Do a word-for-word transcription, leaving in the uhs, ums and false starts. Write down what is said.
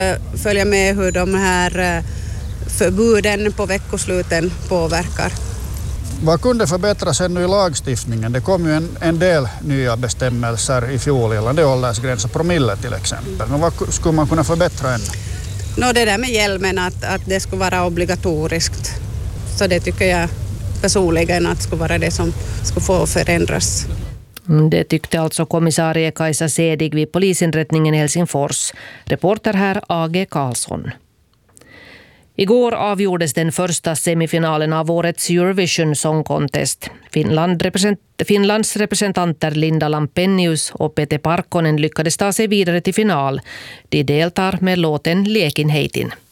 Följa med hur de här förbuden på veckosluten påverkar. Vad kunde förbättras ännu i lagstiftningen? Det kom ju en, en del nya bestämmelser i fjol gällande åldersgräns och promille till exempel. Men vad skulle man kunna förbättra ännu? Nå, det där med hjälmen, att, att det skulle vara obligatoriskt. Så det tycker jag personligen att skulle vara det som skulle få förändras. Det tyckte alltså kommissarie Kajsa Sedig vid polisinrättningen i Helsingfors. Reporter här A G Karlsson. Igår avgjordes den första semifinalen av årets Eurovision Song Contest. Finland represent- Finlands representanter Linda Lampenius och Pete Parkkonen lyckades ta sig vidare till final. De deltar med låten Liekin heitin.